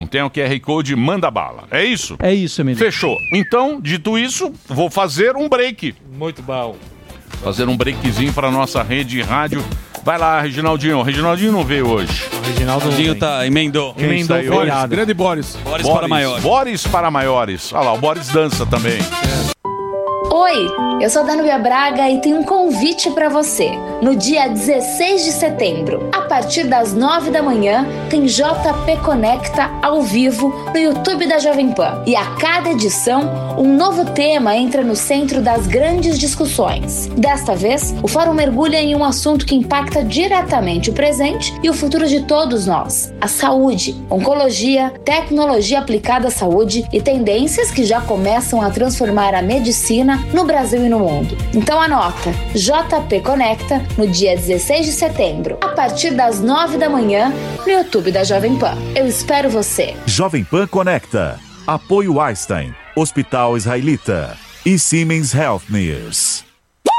Tem o QR Code, manda bala. É isso? É isso, Emílio. Fechou. Então, dito isso, vou fazer um break. Muito bom. Fazer um breakzinho para nossa rede de rádio. Vai lá, Reginaldinho. O Reginaldinho não veio hoje. O Reginaldinho tá, emendou. Quem está aí Boris, hoje? grande Boris. Boris para maiores. Boris para maiores. Olha lá, o Boris dança também. Oi, eu sou a Danúbia Braga e tenho um convite para você. No dia 16 de setembro, a partir das 9 da manhã, tem JP Conecta ao vivo no YouTube da Jovem Pan. E a cada edição, um novo tema entra no centro das grandes discussões. Desta vez, o fórum mergulha em um assunto que impacta diretamente o presente e o futuro de todos nós: a saúde, oncologia, tecnologia aplicada à saúde e tendências que já começam a transformar a medicina no Brasil e no mundo. Então anota, JP Conecta no dia 16 de setembro, a partir das 9 da manhã, no YouTube da Jovem Pan. Eu espero você. Jovem Pan Conecta. Apoio Einstein, Hospital Israelita e Siemens Healthineers.